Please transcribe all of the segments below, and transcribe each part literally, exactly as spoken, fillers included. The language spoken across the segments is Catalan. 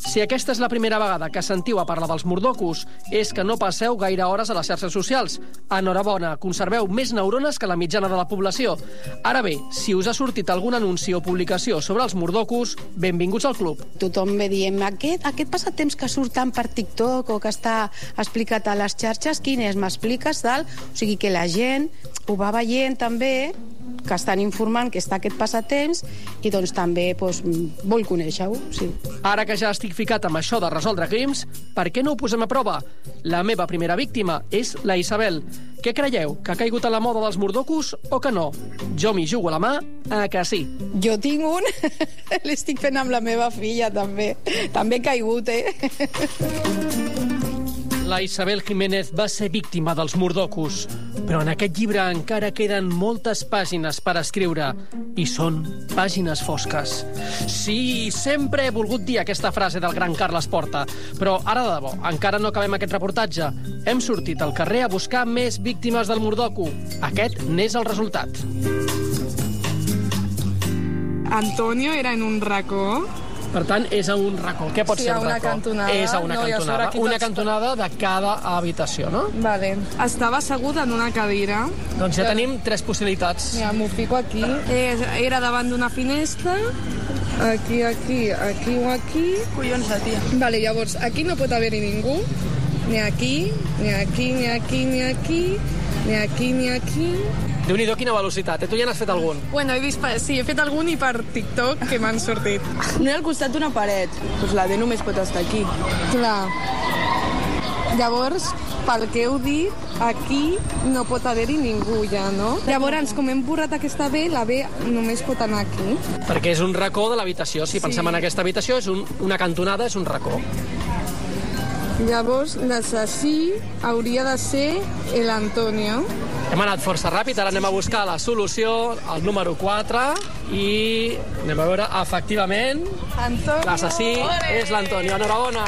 Si aquesta és la primera vegada que sentiu a parlar dels mordocos, és que no passeu gaire hores a les xarxes socials. Enhorabona, conserveu més neurones que la mitjana de la població. Ara bé, si us ha sortit algun anunci o publicació sobre els mordocos, benvinguts al club. Tothom ve dient, aquest, aquest passatemps que surt tant per TikTok o que està explicat a les xarxes, quin és? M'expliques, tal? O sigui que la gent ho va veient també, que estan informant que està aquest passatemps i doncs també doncs, vol conèixer-ho. Sí. Ara que ja estic ficat amb això de resoldre crims, per què no ho posem a prova? La meva primera víctima és la Isabel. Què creieu? Que ha caigut a la moda dels mordocos o que no? Jo m'hi jugo a la mà a que sí. Jo tinc un, l'estic fent amb la meva filla també. També he caigut, eh? La Isabel Jiménez va ser víctima dels mordocos, però en aquest llibre encara queden moltes pàgines per escriure, i són pàgines fosques. Sí, sempre he volgut dir aquesta frase del gran Carles Porta, però ara de debò, encara no acabem aquest reportatge. Hem sortit al carrer a buscar més víctimes del mordoco. Aquest n'és el resultat. Antonio era en un racó. Per tant, és a un racó. Què pot sí, ser un una racó? Cantonada. És a una no, cantonada. Una tots... cantonada de cada habitació, no? Vale. Estava assegut en una cadira. Doncs ja tenim tres possibilitats. Mira, m'ho fico aquí. Eh, era davant d'una finestra. Aquí, aquí, aquí o aquí. Collons de tia. Vale, llavors, aquí no pot haver-hi ningú. Ni aquí, ni aquí, ni aquí, ni aquí, ni aquí, ni aquí... Déu-n'hi-do, quina velocitat. Eh? Tu ja n'has fet algun? Bueno, he vist, sí, he fet algun i per TikTok que m'han sortit. No hi ha al costat d'una paret. Doncs la D només pot estar aquí. Clar. Llavors, pel que heu dit, aquí no pot haver-hi ningú ja, no? Llavors, com hem borrat aquesta B, la B només pot anar aquí. Perquè és un racó de l'habitació. Si sí. pensem en aquesta habitació, és un, una cantonada, és un racó. Llavors, l'assasí hauria de ser l'Antonio. Hem anat força ràpid, ara anem a buscar la solució, el número quatre, i anem a veure, efectivament, l'assassí és l'Antonio. Enhorabona!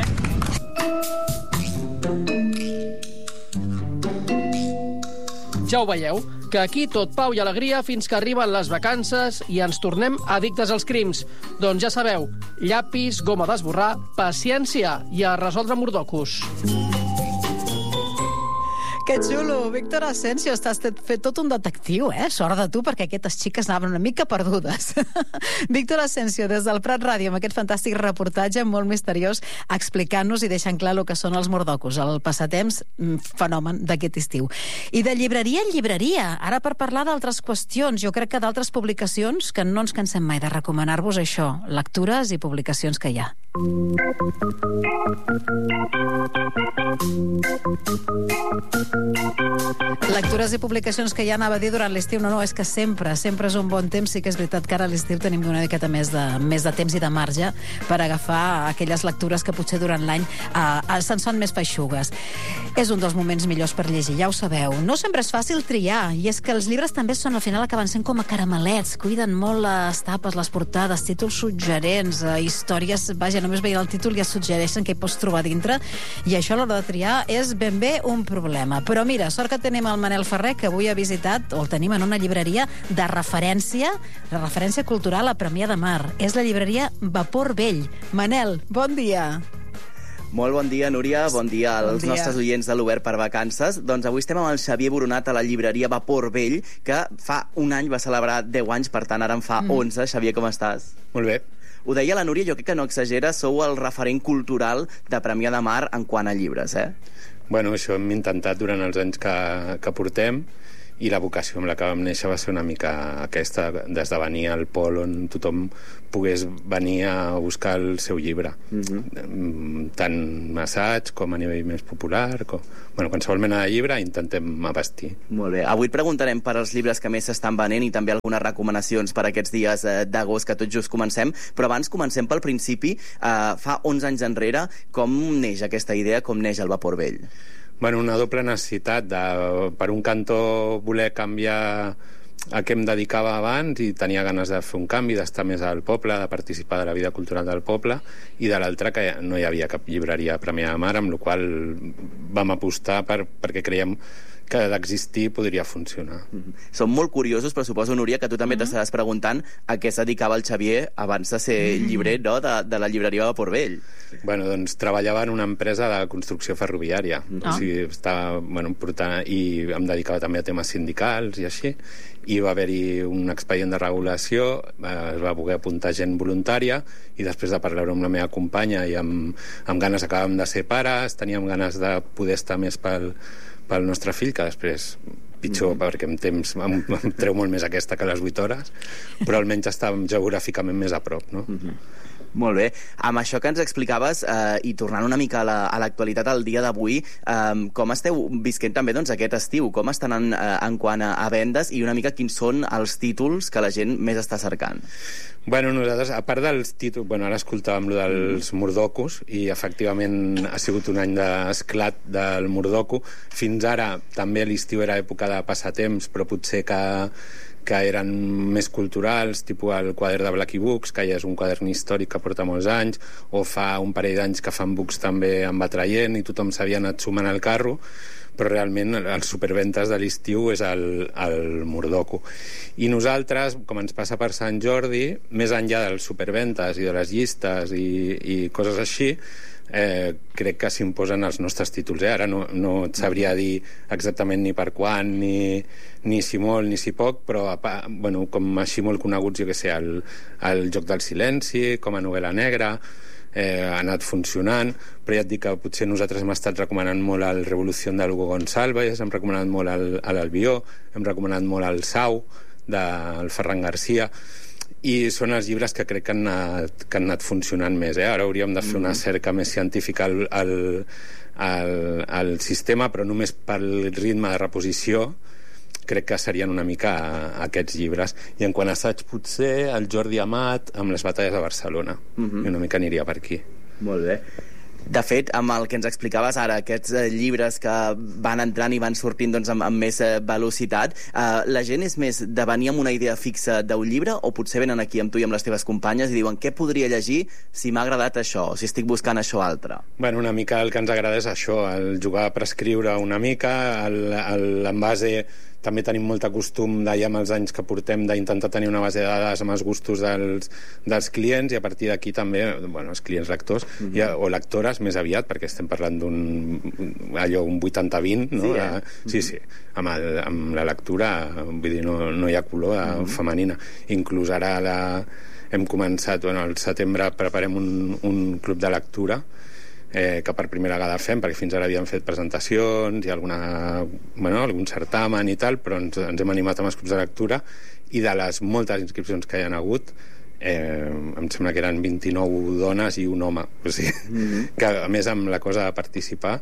Ja ho veieu, que aquí tot pau i alegria fins que arriben les vacances i ens tornem addictes als crims. Doncs ja sabeu, llapis, goma d'esborrar, paciència i a resoldre mordocos. Que xulo, Víctor Asensio, estàs fet tot un detectiu, eh? Sort de tu, perquè aquestes xiques anaven una mica perdudes. Víctor Asensio, des del Prat Ràdio, amb aquest fantàstic reportatge molt misteriós, explicant-nos i deixant clar el que són els mordocos, el passatemps fenomen d'aquest estiu. I de llibreria en llibreria, ara per parlar d'altres qüestions, jo crec que d'altres publicacions que no ens cansem mai de recomanar-vos això, lectures i publicacions que hi ha. Lectures i publicacions que ja anava a dir durant l'estiu, no, no, és que sempre, sempre és un bon temps, sí que és veritat que ara a l'estiu tenim una miqueta més de, més de temps i de marge per agafar aquelles lectures que potser durant l'any eh, se'ns fan més feixugues. És un dels moments millors per llegir, ja ho sabeu. No sempre és fàcil triar, i és que els llibres també són, al final acaben sent com a caramelets, cuiden molt les tapes, les portades, títols suggerents, eh, històries, vaja, només veient el títol ja suggereixen què hi pots trobar dintre, i això a l'hora de triar és ben bé un problema. Però mira, sort que tenim el Manel Ferrer, que avui ha visitat, o el tenim en una llibreria de referència, de referència cultural a Premià de Mar. És la llibreria Vapor Vell. Manel, bon dia. Molt bon dia, Núria. Bon dia als bon dia. nostres oients de l'Obert per Vacances. Doncs avui estem amb el Xavier Boronat a la llibreria Vapor Vell, que fa un any va celebrar deu anys, per tant ara en fa mm. onze. Xavier, com estàs? Molt bé. Ho deia la Núria, jo crec que no exagera, sou el referent cultural de Premià de Mar en quant a llibres, eh? Bueno, això hem intentat durant els anys que, que portem, i la vocació amb la que vam néixer va ser una mica aquesta, d'esdevenir el pol on tothom pogués venir a buscar el seu llibre. Mm-hmm. Tant assaig com a nivell més popular, com... bueno, qualsevol mena de llibre intentem abastir. Molt bé. Avui et preguntarem per als llibres que més s'estan venent i també algunes recomanacions per aquests dies d'agost que tot just comencem, però abans comencem pel principi. Uh, fa onze anys enrere, com neix aquesta idea, com neix el Vapor Vell? Bueno, una doble necessitat de, per un cantó, voler canviar a què em dedicava abans i tenia ganes de fer un canvi, d'estar més al poble, de participar de la vida cultural del poble, i de l'altra que no hi havia cap llibreria a Premià de Mar, amb la qual vam apostar per, perquè creiem que d'existir podria funcionar. Mm-hmm. Som molt curiosos, però suposo, Núria, que tu també mm-hmm. t'estaràs preguntant a què es dedicava el Xavier abans de ser mm-hmm. llibrer, no?, de, de la llibreria de Port-Vell. Bueno, doncs treballava en una empresa de construcció ferroviària. Mm-hmm. O sigui, estava, bueno, portant, i em dedicava també a temes sindicals i així, i va haver-hi un expedient de regulació, eh, es va poder apuntar gent voluntària, i després de parlar amb la meva companya i amb, amb ganes acabàvem de ser pares, teníem ganes de poder estar més pel, pel nostre fill, que després pitjor, mm. perquè en temps em, em treu molt més aquesta que les vuit hores, però almenys estàvem geogràficament més a prop, no? Mm-hmm. Molt bé. Amb això que ens explicaves, eh, i tornant una mica a l'actualitat al dia d'avui, eh, com esteu visquent també doncs, aquest estiu? Com estan en, eh, en quant a, a vendes i una mica quins són els títols que la gent més està cercant? Bueno, nosaltres, a part dels títols, bueno, ara escoltàvem lo dels Murdocus i efectivament ha sigut un any d'esclat del Murdocu. Fins ara també l'estiu era època de passatemps, però potser que que eren més culturals, tipus el quadern de Blacky Books, que ja és un quadern històric que porta molts anys, o fa un parell d'anys que fan books també en va traient i tothom s'havia anat sumant al carro, però realment els superventes de l'estiu és el, el Murdocu. I nosaltres, com ens passa per Sant Jordi, més enllà dels superventes i de les llistes i, i coses així, eh, crec que s'imposen els nostres títols. Eh? Ara no, no et sabria dir exactament ni per quan, ni, ni si molt, ni si poc, però bueno, com així molt coneguts, jo què sé, el, el Joc del Silenci, com a novel·la negra, eh, ha anat funcionant, però ja et dic que potser nosaltres hem estat recomanant molt el Revolució de Hugo Gonçalves, hem recomanat molt el, l'Albió, hem recomanat molt el Sau, del Ferran Garcia, i són els llibres que crec que han anat, que han anat funcionant més. Eh? Ara hauríem de fer una cerca més científica al, al, al, al sistema, però només pel ritme de reposició crec que serien una mica aquests llibres. I en quant a assaig, potser el Jordi Amat amb les batalles de Barcelona. Uh-huh. I una mica aniria per aquí. Molt bé. De fet, amb el que ens explicaves ara, aquests eh, llibres que van entrant i van sortint doncs, amb, amb més eh, velocitat, eh, la gent és més de venir amb una idea fixa d'un llibre o potser venen aquí amb tu i amb les teves companyes i diuen què podria llegir si m'ha agradat això o si estic buscant això altre? Bueno, una mica el que ens agrada és això, el jugar a prescriure una mica, l'envase. També tenim molt costum d'allà amb els anys que portem d'intentar tenir una base de dades amb els gustos dels, dels clients i a partir d'aquí també, bueno, els clients lectors mm-hmm. ja, o lectores més aviat, perquè estem parlant d'un allò, un vuitanta vint, no? Sí, eh? mm-hmm. sí, sí. Amb, el, amb la lectura, vull dir, no, no hi ha color mm-hmm. femenina. Inclús ara la, hem començat, bueno, al setembre preparem un, un club de lectura Eh, que per primera vegada fem, perquè fins ara havíem fet presentacions i alguna, bueno, algun certamen i tal, però ens, ens hem animat amb els clubs de lectura i de les moltes inscripcions que hi ha hagut eh, em sembla que eren vint-i-nou dones i un home, o sigui, mm-hmm. que a més amb la cosa de participar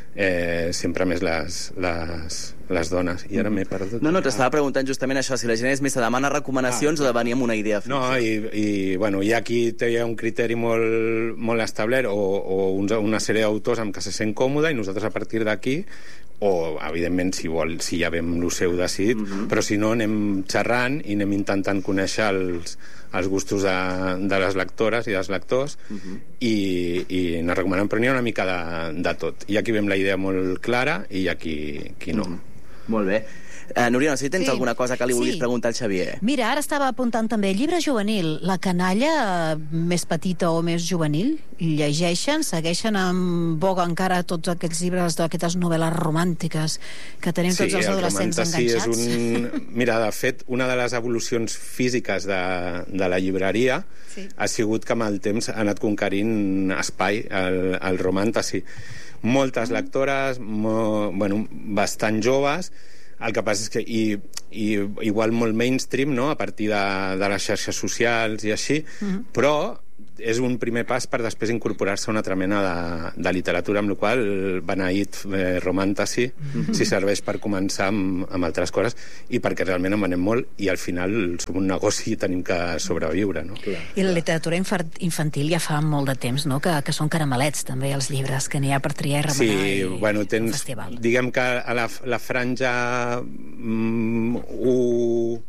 eh, sempre més les, les, les dones, i ara m'he perdut. No, no, t'estava preguntant justament això, si la gent és més de demanar recomanacions ah. o de venir amb una idea fixa. No, i, i bueno, hi ha qui té un criteri molt, molt establert o, o una sèrie d'autors amb què se sent còmode i nosaltres a partir d'aquí o, evidentment, si vol, si ja vam el seu decidit, mm-hmm. però si no anem xerrant i anem intentant conèixer els, els gustos de, de les lectores i dels lectors mm-hmm. i, i anar recomanant, però n'hi ha una mica de, de tot. Hi ha qui ve amb la idea molt clara i hi ha qui, qui no. Mm-hmm. Molt bé. Uh, Núria, no sé si tens sí. alguna cosa que li vulguis sí. preguntar al Xavier. Mira, ara estava apuntant també llibre juvenil. La canalla més petita o més juvenil llegeixen, segueixen amb boga encara tots aquests llibres d'aquestes novel·les romàntiques que tenim sí, tots els adolescents el enganxats. Sí, és un... Mira, de fet, una de les evolucions físiques de, de la llibreria sí. ha sigut que amb el temps ha anat conquerint espai, el, el romàntasi. Moltes lectores, mo, bueno, bastant joves. El que passa és que i, i igual molt mainstream, no?, a partir de, de les xarxes socials i així, mm-hmm. però és un primer pas per després incorporar-se a una altra mena de, de literatura, amb la qual beneït eh, romàntasi mm-hmm. si serveix per començar amb, amb altres coses i perquè realment en venem molt i al final som un negoci i tenim que sobreviure, no? Clar. I la literatura infantil ja fa molt de temps, no?, que, que són caramelets també els llibres, que n'hi ha per triar i remenar. Sí, i, bueno, tens, diguem que a la, la franja mm, u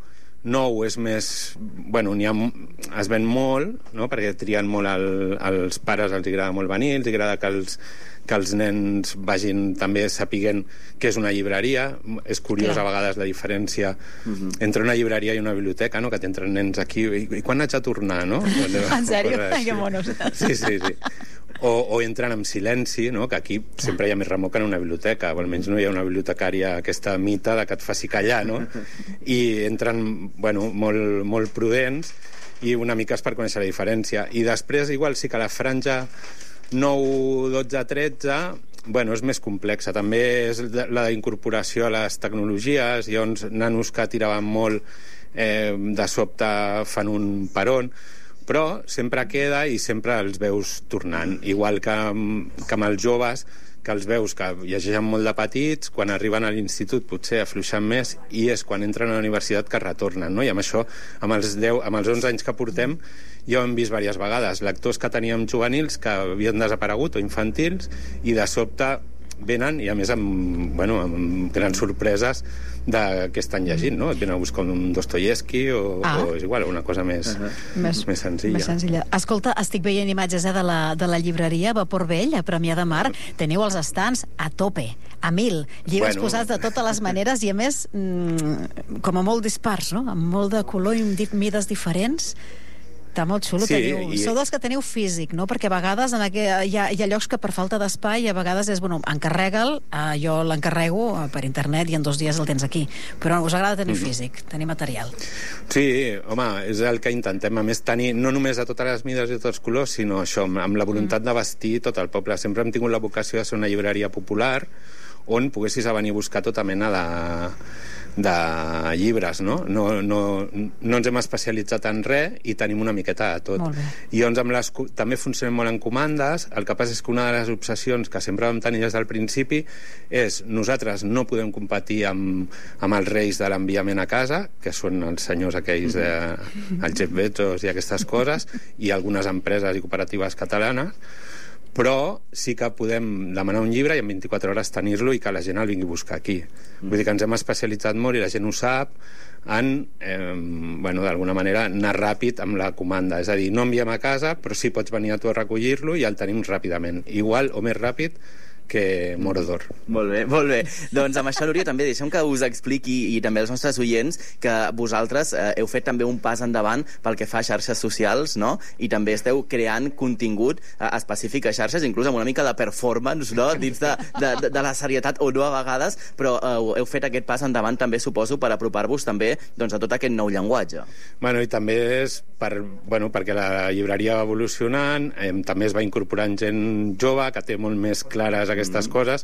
nou és més... Bueno, n'hi ha, es ven molt, no? Perquè trien molt el, els pares, els agrada molt venir, els agrada que els, que els nens vagin també sapiguen què és una llibreria. És curiós, clar, a vegades la diferència uh-huh. entre una llibreria i una biblioteca, no? Que t'entren nens aquí, i, i quan haig de tornar, no? En sèrio? Que monos. Sí, sí, sí. O, o entren amb silenci, no? Que aquí sempre hi ha més remor que en una biblioteca, o almenys no hi ha una bibliotecària, aquesta mita de que et faci callar, no? I entren, bueno, molt, molt prudents, i una mica és per conèixer la diferència. I després, igual, sí que la franja nou, dotze, tretze, bueno, és més complexa. També és la d'incorporació a les tecnologies. Hi ha uns nanos que tiraven molt, eh, de sobte fan un peron, però sempre queda i sempre els veus tornant. Igual que, que amb els joves, que els veus que llegeixen molt de petits, quan arriben a l'institut potser afluixen més, i és quan entren a la universitat que retornen, no? I amb això, amb els, deu, amb els onze anys que portem, ja ho hem vist diverses vegades. Lectors que teníem juvenils que havien desaparegut, o infantils, i de sobte venen, i a més amb, bueno, amb grans sorpreses de què estan llegint, no? Et venen a buscar un Dostoyevsky o, ah. o és igual, una cosa més, uh -huh. més, més senzilla. Més senzilla. Escolta, estic veient imatges eh, de, la, de la llibreria Vapor Vell, a Premià de Mar. Teniu els estants a tope, a mil, llibres bueno. posats de totes les maneres i a més mmm, com a molt dispars, no? Amb molt de color i amb mides diferents. Està molt xulo. Sí, teniu... i... Sou dels que teniu físic, no? Perquè a vegades en aqu... hi, ha, hi ha llocs que per falta d'espai a vegades és, bueno, encarrega'l, eh, jo l'encarrego eh, per internet i en dos dies el tens aquí. Però us agrada tenir mm-hmm. físic, tenir material. Sí, home, és el que intentem. A més, tenir no només a totes les mides i tots els colors, sinó això, amb la voluntat mm. de vestir tot el poble. Sempre hem tingut la vocació de ser una llibreria popular on poguessis a venir a buscar tota mena de... de llibres, no? No, no, no ens hem especialitzat en res i tenim una miqueta de tot. I doncs amb les, també funcionem molt en comandes. El que passa és que una de les obsessions que sempre vam tenir des del principi és nosaltres no podem competir amb, amb els reis de l'enviament a casa, que són els senyors aquells de, el Jeff Bezos i aquestes coses, i algunes empreses i cooperatives catalanes, però sí que podem demanar un llibre i en vint-i-quatre hores tenir-lo i que la gent el vingui a buscar aquí. Mm. Vull dir que ens hem especialitzat molt, i la gent ho sap, en, eh, bueno, d'alguna manera, anar ràpid amb la comanda. És a dir, no enviem a casa, però sí pots venir a tu a recollir-lo i el tenim ràpidament. Igual o més ràpid que Mordor. Molt bé, molt bé. Doncs amb això, Núria, també deixem que us expliqui, i també als nostres oients, que vosaltres eh, heu fet també un pas endavant pel que fa a xarxes socials, no? I també esteu creant contingut eh, específic a xarxes, inclús amb una mica de performance, no? Dins de, de, de, de la serietat, o no a vegades, però eh, heu fet aquest pas endavant també, suposo, per apropar-vos també doncs, a tot aquest nou llenguatge. Bueno, i també és per, bueno, perquè la llibreria va evolucionant, eh, també es va incorporant gent jove que té molt més clares aquestes mm. coses,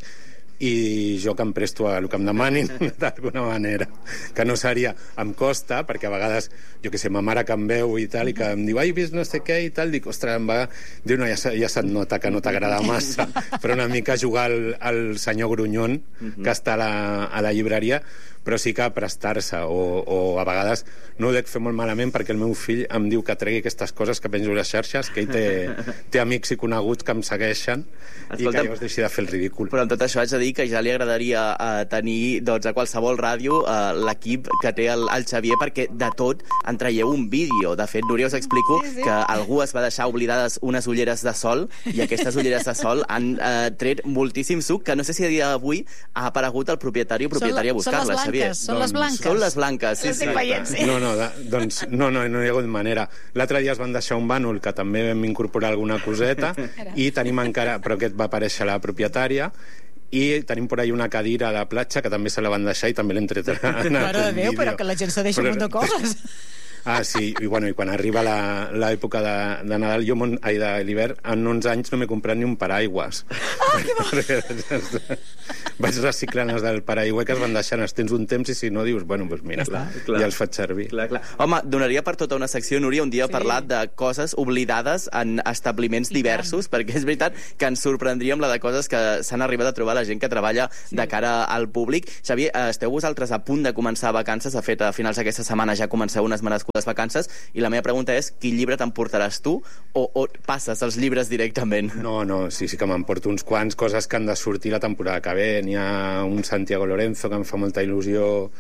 i jo que em presto a el que em demanin d'alguna manera, que no seria, em costa, perquè a vegades jo que sé, ma mare que em veu i tal, i que em diu, ai, vist no sé què i tal, dic, ostres, em va... Diu, no, ja, ja se't nota que no t'agrada massa, però una mica jugar al, al senyor grunyon que està a la, a la llibreria, però sí que prestar-se, o, o a vegades no ho dec fer molt malament perquè el meu fill em diu que tregui aquestes coses que penjo a les xarxes, que ell té, té amics i coneguts que em segueixen. Escolta, i que llavors deixi de fer el ridícul. Però amb tot això haig de dir que ja li agradaria uh, tenir doncs, a qualsevol ràdio uh, l'equip que té el, el Xavier, perquè de tot en traieu un vídeo. De fet, Núria, us explico sí, sí. que algú es va deixar oblidades unes ulleres de sol, i aquestes ulleres de sol han uh, tret moltíssim suc, que no sé si a dia d'avui ha aparegut el propietari o propietària a buscar-la, Xavier. Són les blanques. Són les blanques, sí, sí. Veient, sí. No, no, de, doncs no, no, no hi ha hagut manera. L'altre dia es van deixar un bànol que també vam incorporar alguna coseta, i tenim encara, però aquest va aparèixer la propietària, i tenim por ahí una cadira de platja que també se la van deixar i també l'hem tret en Mare de Déu, però que la gent se deixa però... un munt de coses. Ah, sí, i, bueno, i quan arriba l'època de, de Nadal, jo ai, de l'hivern, en uns anys no m'he comprat ni un paraigües. Ah, que bo! Vaig reciclant els del paraigües que es van deixant, els tens un temps, i si no dius, bueno, doncs mira, clar, clar. Ja els faig servir. Clar, clar. Home, donaria per tota una secció, Núria, un dia sí. parlat de coses oblidades en establiments I diversos, tant. Perquè és veritat que ens sorprendríem la de coses que s'han arribat a trobar la gent que treballa sí. de cara al públic. Xavier, esteu vosaltres a punt de començar vacances, de fet, a finals d'aquesta setmana ja comenceu unes merescudes vacances, i la meva pregunta és, quin llibre t'emportaràs tu, o, o passes els llibres directament? No, no, sí, sí que m'emporto uns quants, coses que han de sortir la temporada que ve. N'hi ha un Santiago Lorenzo que em fa molta il·lusió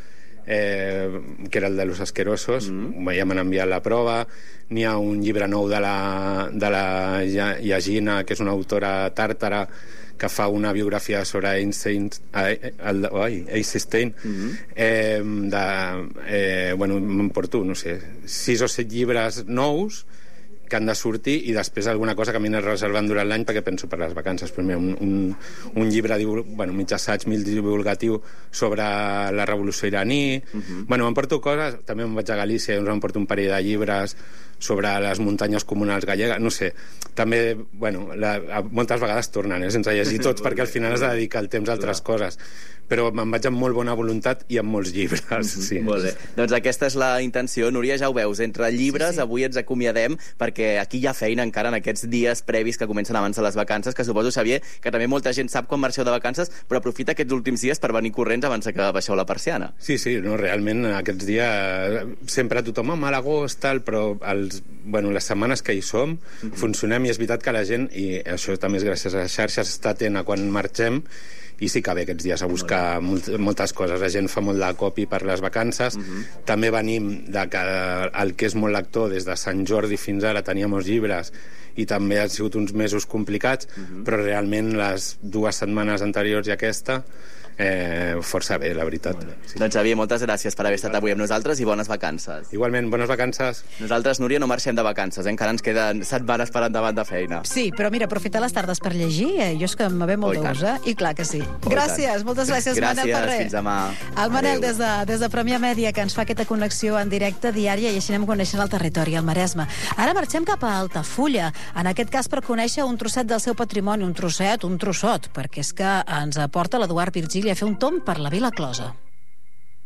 eh, que era el de Los Asquerosos, mm. ja m'han enviat la prova. N'hi ha un llibre nou de la, de la Yagina, que és una autora tàrtara, que fa una biografia sobre Einstein, el, oi, Einstein, mm-hmm. eh, de, eh, bueno, m'emporto, no sé, sis o set llibres nous que han de sortir, i després alguna cosa que m'he anat reservant durant l'any perquè penso per les vacances. Primer un, un, un llibre, bueno, mig assaig, mig divulgatiu sobre la revolució iraní. Uh-huh. Bueno, m'emporto coses, també me'n vaig a Galícia, doncs m'emporto un parell de llibres sobre les muntanyes comunals gallegues, no sé. També, bueno, la, moltes vegades tornen, eh, sense llegir tots, perquè al final has de dedicar el temps a altres Clar. coses. Però me'n vaig amb molt bona voluntat i amb molts llibres, mm-hmm. sí. Molt bé. Doncs aquesta és la intenció. Núria, ja ho veus, entre llibres, sí, sí. avui ens acomiadem, perquè aquí hi ha feina encara en aquests dies previs que comencen abans de les vacances, que suposo, Xavier, que també molta gent sap quan marxeu de vacances, però aprofita aquests últims dies per venir corrents abans que baixeu la persiana. Sí, sí, no, realment aquests dies sempre tothom a l'agost, tal, però els, bueno, les setmanes que hi som mm-hmm. funcionem, i és veritat que la gent, i això també és gràcies a les xarxes, està atent a quan marxem, i sí que ve aquests dies a buscar molt, moltes coses. La gent fa molt de copi per les vacances. Uh-huh. També venim de que el que és molt lector, des de Sant Jordi fins ara tenia molts llibres, i també han sigut uns mesos complicats, uh-huh. però realment les dues setmanes anteriors i aquesta eh, força bé, la veritat. Sí. Doncs Xavier, moltes gràcies per haver estat avui amb nosaltres i bones vacances. Igualment, bones vacances. Nosaltres, Núria, no marxem de vacances, eh? Encara ens queden setmanes per endavant de feina. Sí, però mira, aprofitar les tardes per llegir, eh? Jo és que me ve molt de gust, eh? I clar que sí. Oh, gràcies, moltes gràcies, gràcies, Manel Ferrer. Fins demà. El Manel, des de, des de Premià Mèdia, que ens fa aquesta connexió en directe diària, i així anem coneixent el territori, el Maresme. Ara marxem cap a Altafulla, en aquest cas per conèixer un trosset del seu patrimoni, un trosset, un trossot, perquè és que ens aporta l'Eduard Virgili a fer un tomb per la Vila Closa.